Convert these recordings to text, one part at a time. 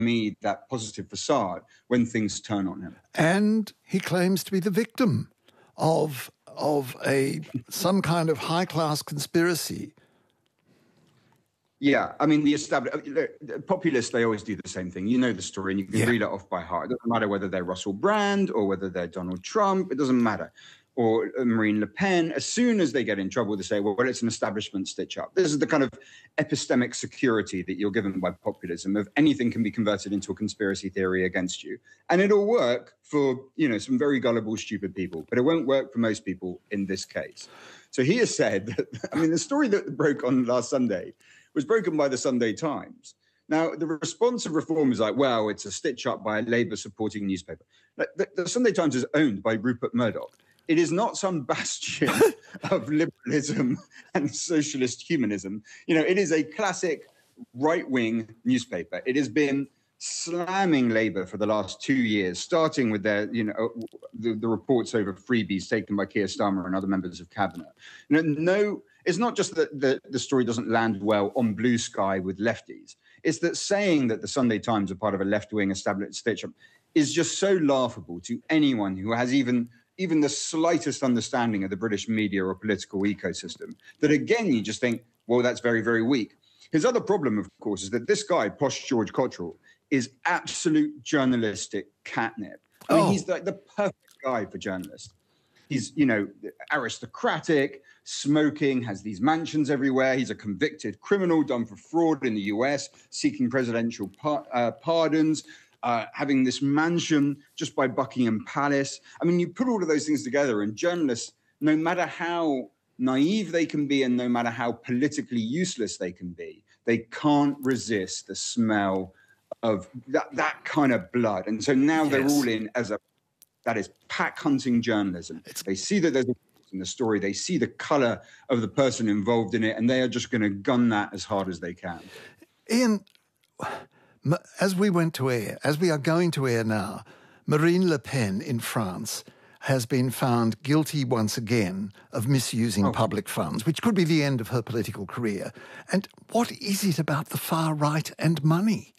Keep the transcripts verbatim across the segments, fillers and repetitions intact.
me that positive facade when things turn on him. And he claims to be the victim of of a some kind of high-class conspiracy. Yeah, I mean, the established populists, they always do the same thing. You know the story, and you can yeah. read it off by heart. It doesn't matter whether they're Russell Brand or whether they're Donald Trump. It doesn't matter. Or Marine Le Pen. As soon as they get in trouble, they say, well, well, it's an establishment stitch-up. This is the kind of epistemic security that you're given by populism, of anything can be converted into a conspiracy theory against you. And it'll work for, you know, some very gullible, stupid people, but it won't work for most people in this case. So he has said that, I mean, the story that broke on last Sunday was broken by the Sunday Times. Now, the response of Reform is like, well, it's a stitch-up by a Labour-supporting newspaper. The, the Sunday Times is owned by Rupert Murdoch. It is not some bastion of liberalism and socialist humanism. You know, it is a classic right-wing newspaper. It has been slamming Labour for the last two years, starting with their, you know, the, the reports over freebies taken by Keir Starmer and other members of cabinet. You know, no, it's not just that the, the story doesn't land well on blue sky with lefties. It's that saying that the Sunday Times are part of a left-wing established stitch-up is just so laughable to anyone who has even... even the slightest understanding of the British media or political ecosystem, that again, you just think, well, that's very, very weak. His other problem, of course, is that this guy, Posh George Cottrell, is absolute journalistic catnip. I mean, oh. he's like the perfect guy for journalists. He's, you know, aristocratic, smoking, has these mansions everywhere. He's a convicted criminal done for fraud in the U S, seeking presidential par- uh, pardons, Uh, having this mansion just by Buckingham Palace. I mean, you put all of those things together, and journalists, no matter how naive they can be and no matter how politically useless they can be, they can't resist the smell of that, that kind of blood. And so now yes. they're all in as a, that is pack hunting journalism. It's, they see that there's a in the story, they see the colour of the person involved in it, and they are just going to gun that as hard as they can. Ian, as we went to air, as we are going to air now, Marine Le Pen in France has been found guilty once again of misusing oh. public funds, which could be the end of her political career. And what is it about the far right and money?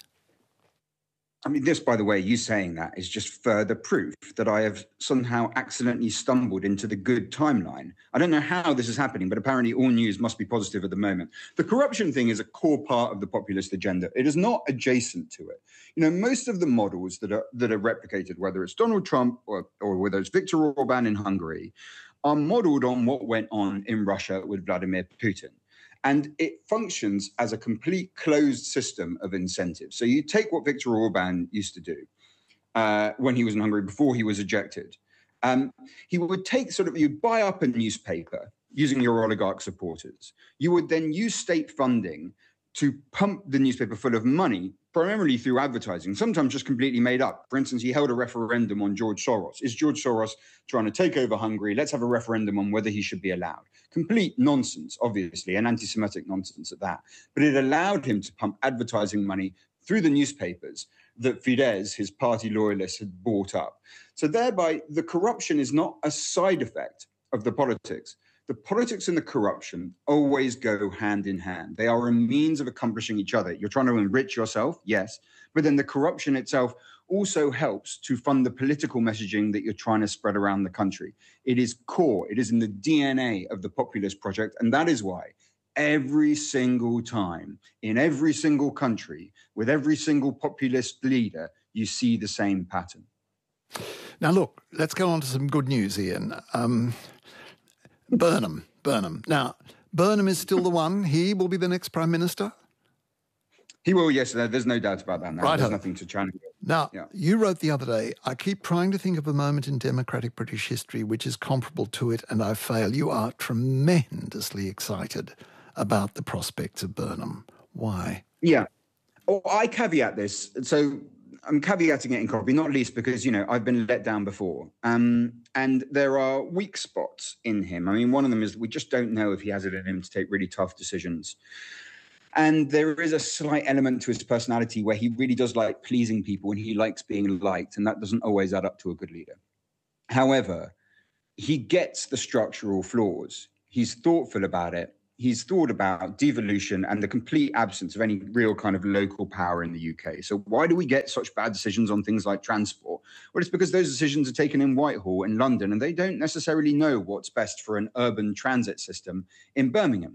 I mean, this, by the way, you saying that is just further proof that I have somehow accidentally stumbled into the good timeline. I don't know how this is happening, but apparently all news must be positive at the moment. The corruption thing is a core part of the populist agenda. It is not adjacent to it. You know, most of the models that are that are replicated, whether it's Donald Trump or, or whether it's Viktor Orban in Hungary, are modeled on what went on in Russia with Vladimir Putin. And it functions as a complete closed system of incentives. So you take what Viktor Orban used to do uh, when he was in Hungary, before he was ejected. Um, he would take sort of, you'd buy up a newspaper using your oligarch supporters. You would then use state funding to pump the newspaper full of money, primarily through advertising, sometimes just completely made up. For instance, he held a referendum on George Soros. Is George Soros trying to take over Hungary? Let's have a referendum on whether he should be allowed. Complete nonsense, obviously, and anti-Semitic nonsense at that. But it allowed him to pump advertising money through the newspapers that Fidesz, his party loyalists, had bought up. So thereby, the corruption is not a side effect of the politics. The politics and the corruption always go hand in hand. They are a means of accomplishing each other. You're trying to enrich yourself, yes, but then the corruption itself also helps to fund the political messaging that you're trying to spread around the country. It is core. It is in the D N A of the populist project, and that is why every single time, in every single country, with every single populist leader, you see the same pattern. Now, look, let's go on to some good news, Ian. Um... Burnham, Burnham. Now, Burnham is still the one. He will be the next Prime Minister? He will, yes. There's no doubt about that. No, right. There's nothing to challenge. Now, yeah. You wrote the other day, I keep trying to think of a moment in democratic British history which is comparable to it, and I fail. You are tremendously excited about the prospects of Burnham. Why? Yeah. Oh, I caveat this. So I'm caveating it in copy, not least because, you know, I've been let down before. Um, and there are weak spots in him. I mean, one of them is we just don't know if he has it in him to take really tough decisions. And there is a slight element to his personality where he really does like pleasing people and he likes being liked, and that doesn't always add up to a good leader. However, he gets the structural flaws. He's thoughtful about it. he's thought about devolution and the complete absence of any real kind of local power in the U K. So why do we get such bad decisions on things like transport? Well, it's because those decisions are taken in Whitehall in London, and they don't necessarily know what's best for an urban transit system in Birmingham.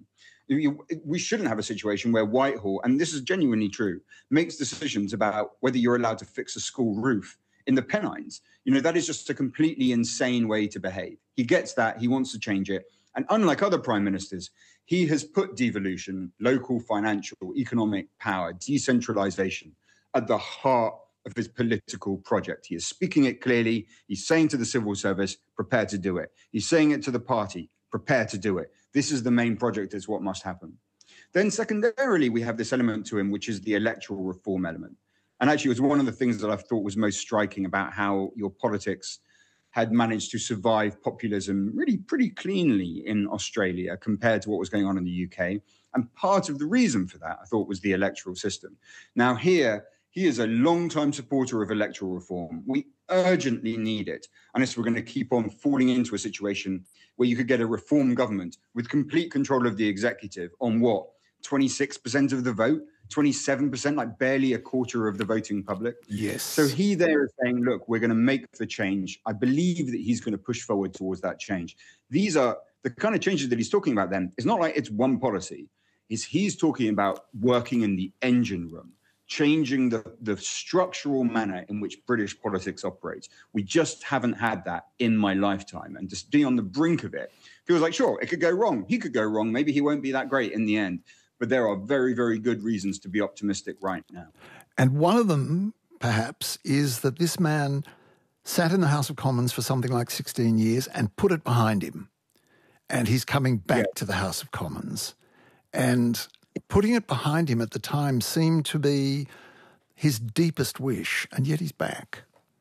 We shouldn't have a situation where Whitehall, and this is genuinely true, makes decisions about whether you're allowed to fix a school roof in the Pennines. You know, that is just a completely insane way to behave. He gets that. He wants to change it. And unlike other prime ministers, he has put devolution, local financial, economic power, decentralization at the heart of his political project. He is speaking it clearly. He's saying to the civil service, prepare to do it. He's saying it to the party, prepare to do it. This is the main project. It's what must happen. Then secondarily, we have this element to him, which is the electoral reform element. And actually, it was one of the things that I thought was most striking about how your politics had managed to survive populism really pretty cleanly in Australia compared to what was going on in the U K. And part of the reason for that, I thought, was the electoral system. Now here, he is a long-time supporter of electoral reform. We urgently need it, unless we're going to keep on falling into a situation where you could get a reform government with complete control of the executive on what, twenty-six percent of the vote? twenty-seven percent, like barely a quarter of the voting public. Yes. So he there is saying, look, we're going to make the change. I believe that he's going to push forward towards that change. These are the kind of changes that he's talking about then. It's not like it's one policy. It's he's talking about working in the engine room, changing the, the structural manner in which British politics operates. We just haven't had that in my lifetime. And just being on the brink of it feels like, sure, it could go wrong. He could go wrong. Maybe he won't be that great in the end. But there are very, very good reasons to be optimistic right now. And one of them, perhaps, is that this man sat in the House of Commons for something like sixteen years and put it behind him. And he's coming back yeah. to the House of Commons. And putting it behind him at the time seemed to be his deepest wish, and yet he's back.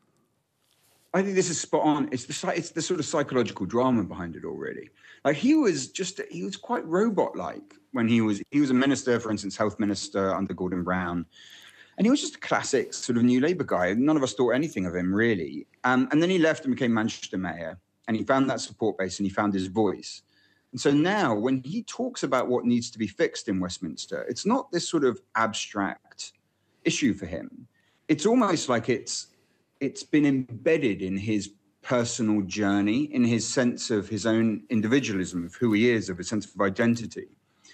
I think this is spot on. It's the, it's the sort of psychological drama behind it all, really. Like he was just, he was quite robot-like when he was, he was a minister, for instance, health minister under Gordon Brown. And he was just a classic sort of New Labour guy. None of us thought anything of him, really. Um, and then he left and became Manchester mayor, and he found that support base and he found his voice. And so now when he talks about what needs to be fixed in Westminster, it's not this sort of abstract issue for him. It's almost like it's, it's been embedded in his personal journey, in his sense of his own individualism, of who he is, of a sense of identity.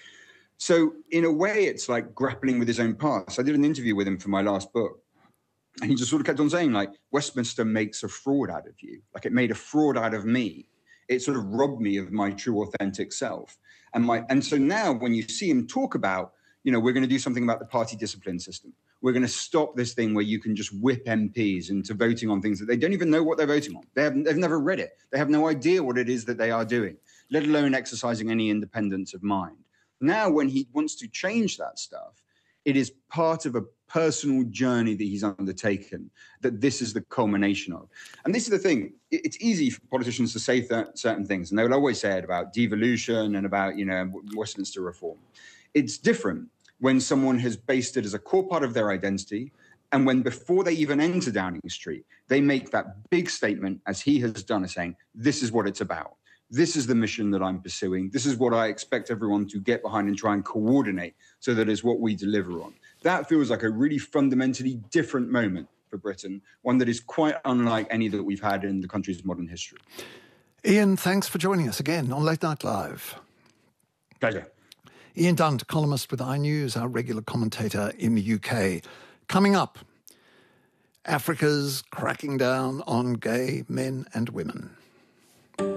So in a way, it's like grappling with his own past. I did an interview with him for my last book, and he just sort of kept on saying, like, Westminster makes a fraud out of you. Like, it made a fraud out of me. It sort of robbed me of my true, authentic self. And my and so now when you see him talk about, you know, we're going to do something about the party discipline system. We're going to stop this thing where you can just whip M Ps into voting on things that they don't even know what they're voting on. They have, they've never read it. They have no idea what it is that they are doing, let alone exercising any independence of mind. Now, when he wants to change that stuff, it is part of a personal journey that he's undertaken, that this is the culmination of. And this is the thing. It's easy for politicians to say th- certain things, and they will always say it about devolution and about, you know, Westminster reform. It's different when someone has based it as a core part of their identity, and when before they even enter Downing Street, they make that big statement, as he has done, as saying, this is what it's about. This is the mission that I'm pursuing. This is what I expect everyone to get behind and try and coordinate so that it's what we deliver on. That feels like a really fundamentally different moment for Britain, one that is quite unlike any that we've had in the country's modern history. Ian, thanks for joining us again on Late Night Live. Pleasure. Ian Dunt, columnist with iNews, our regular commentator in the U K. Coming up, Africa's cracking down on gay men and women.